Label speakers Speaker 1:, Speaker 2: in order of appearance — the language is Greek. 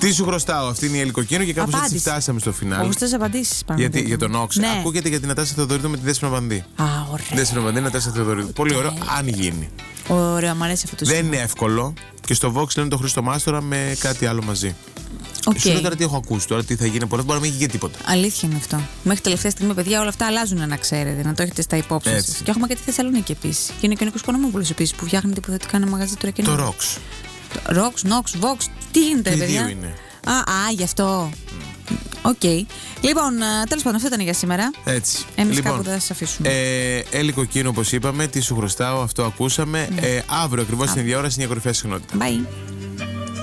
Speaker 1: Τι σου χρωστάω, αυτή είναι η Ελικοκίνο και κάπως έτσι φτάσαμε στο φινάλ.
Speaker 2: Όπως θες απαντήσεις πάνω.
Speaker 1: Για τον Όξ.
Speaker 2: Ναι.
Speaker 1: Ακούγεται για την Νατάσα Θεοδωρίδου με τη Δέσποινα Βανδύ.
Speaker 2: Α, ωραία.
Speaker 1: Δέσποινα Βανδύ, Νατάσα Θεοδωρίδου. Πολύ ωραίο, αν γίνει.
Speaker 2: Ωραία, μου αρέσει αυτό το
Speaker 1: Δεν είναι εύκολο. Και στο Vox λένε τον Χρήστο Μάστορα με κάτι άλλο μαζί. Σου λέω τώρα τι έχω ακούσει, τώρα τι θα γίνει. Μπορεί να μην γίνει και τίποτα.
Speaker 2: Αλήθεια είναι αυτό. Μέχρι τελευταία στιγμή, παιδιά, όλα αυτά αλλάζουν, να ξέρετε, να το έχετε στα υπόψη σας. Και έχουμε και τη Θεσσαλονίκη επίσης. Και είναι και ο Νίκος Οικονομόπουλος επίσης που φτιάχνει υποθετικά ένα μαγαζί τώρα και
Speaker 1: το Rox.
Speaker 2: Rox, Nox, Vox, τι γίνεται, παιδιά.
Speaker 1: Δύο είναι.
Speaker 2: Γι' αυτό. Οκ. Λοιπόν, τέλος πάντων, αυτό ήταν για σήμερα.
Speaker 1: Έτσι.
Speaker 2: Εμείς κάπου δεν θα σας αφήσουμε.
Speaker 1: Ελικοκίνο, όπως είπαμε, τι σου χρωστάω, αυτό ακούσαμε. Αύριο ακριβώς στην ίδια ώρα, στην κορυφαία συχνότητα.
Speaker 2: Bye.